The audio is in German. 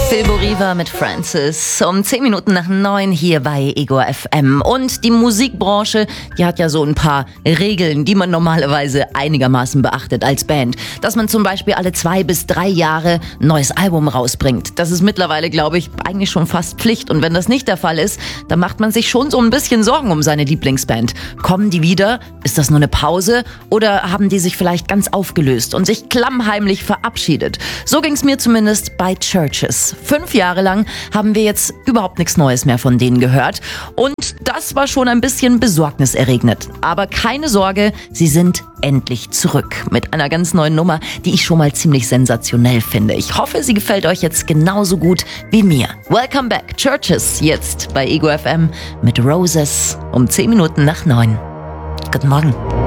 Phil Riva mit Francis um 10 Minuten nach 9 hier bei Ego FM. Und die Musikbranche, die hat ja so ein paar Regeln, die man normalerweise einigermaßen beachtet als Band. Dass man zum Beispiel alle 2 bis 3 Jahre ein neues Album rausbringt. Das ist mittlerweile, glaube ich, eigentlich schon fast Pflicht. Und wenn das nicht der Fall ist, dann macht man sich schon so ein bisschen Sorgen um seine Lieblingsband. Kommen die wieder? Ist das nur eine Pause? Oder haben die sich vielleicht ganz aufgelöst und sich klammheimlich verabschiedet? So ging's mir zumindest bei Chvrches. 5 Jahre lang haben wir jetzt überhaupt nichts Neues mehr von denen gehört. Und das war schon ein bisschen besorgniserregend. Aber keine Sorge, sie sind endlich zurück mit einer ganz neuen Nummer, die ich schon mal ziemlich sensationell finde. Ich hoffe, sie gefällt euch jetzt genauso gut wie mir. Welcome back, Chvrches, jetzt bei Ego FM mit Roses um 10 Minuten nach 9. Guten Morgen.